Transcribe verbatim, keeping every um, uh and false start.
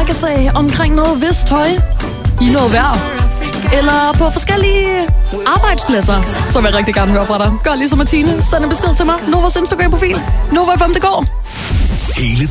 mærkesag omkring noget vist tøj i noget vejr, eller på forskellige arbejdspladser, så vil jeg rigtig gerne høre fra dig. Gør ligesom Martine. Send en besked til mig. Novas Instagram-profil. Nova fem punktum d k. Hele